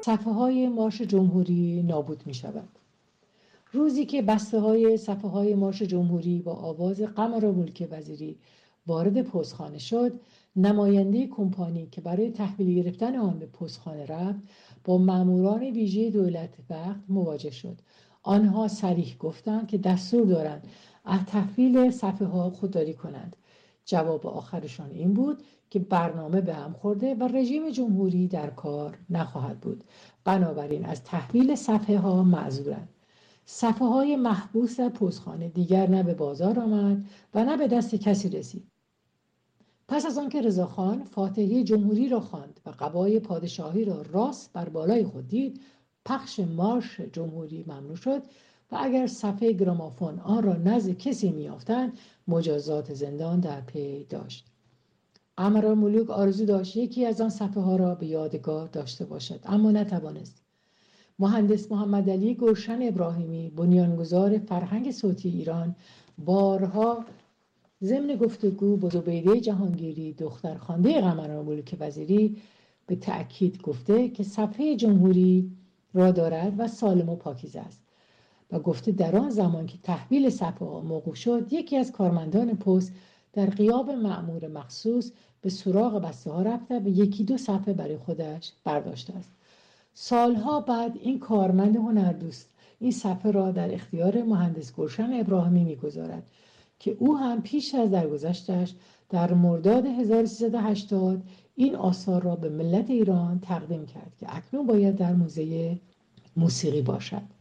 صفحه‌های مارش جمهوری نابود می‌شود. روزی که بسته‌های صفحه‌های مارش جمهوری با آواز قمرالملک وزیری وارد پستخانه شد، نماینده کمپانی که برای تحویل گرفتن آن به پستخانه رفت، با ماموران ویژه دولت وقت مواجه شد. آنها صریح گفتند که دستور دارند از تحویل صفحه‌ها خودداری کنند. جواب آخرشان این بود که برنامه به هم خورده و رژیم جمهوری در کار نخواهد بود. بنابراین از تحویل صفحه‌ها معذورند. صفحه‌های محبوس در پستخانه دیگر نه به بازار آمد و نه به دست کسی رسید. پس از آنکه رضاخان فاتحه جمهوری را خواند و قبای پادشاهی را راست بر بالای خود دید، پخش مارش جمهوری ممنوع شد و اگر صفحه گرامافون آن را نزد کسی می‌یافتند، مجازات زندان در پی داشت. قمرالملوک آرزو داشت یکی از آن صفحه‌ها را به یادگار داشته باشد، اما نتوانست. مهندس محمد علی گلشن ابراهیمی، بنیانگذار فرهنگ صوتی ایران، بارها ضمن گفتگو با زبیده جهانگیری، دخترخوانده قمرالملوک وزیری، به تأکید گفته که صفحه جمهوری را دارد و سالم و پاکیزه است و گفته در آن زمان که تحویل صفحه‌ها موقوف شد، یکی از کارمندان پست در غیاب مأمور مخصوص به سراغ بسته‌ها رفته و یکی دو صفحه برای خودش برداشته است. سالها بعد این کارمند هنردوست این صفحه را در اختیار مهندس گلشن ابراهیمی می‌گذارد که او هم پیش از درگذشتش در مرداد 1380 این آثار را به ملت ایران تقدیم کرد که اکنون باید در موزه موسیقی باشد.